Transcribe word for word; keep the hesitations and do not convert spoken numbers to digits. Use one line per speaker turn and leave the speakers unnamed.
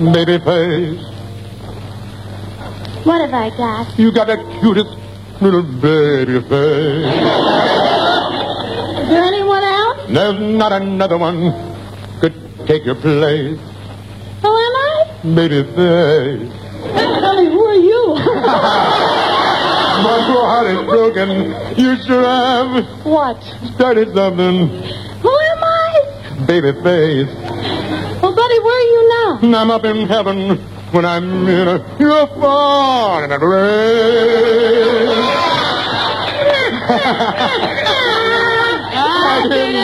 baby face.
What have I got?
You got the cutest little baby face.
Is there anyone else?
There's not another one could take your place.
Who am I?
Baby face.
Tell me, who are you?
My poor heart is broken. You should have
What?
started something.
Who am I?
Baby face.
Well, buddy, where are you now?
I'm up in heaven when I'm in a you're far in a rain. I didn't